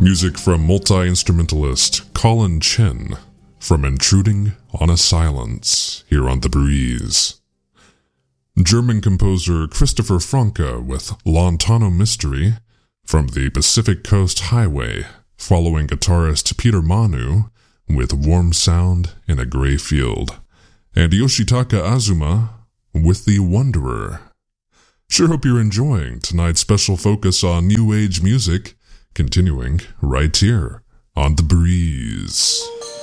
Music from multi-instrumentalist Colin Chen from Intruding on a Silence here on The Breeze. German composer Christopher Franke with Lontano Mystery from the Pacific Coast Highway, following guitarist Peter Manu with Warm Sound in a Gray Field, and Yoshitaka Azuma with The Wanderer. Sure hope you're enjoying tonight's special focus on New Age music, continuing right here on The Breeze.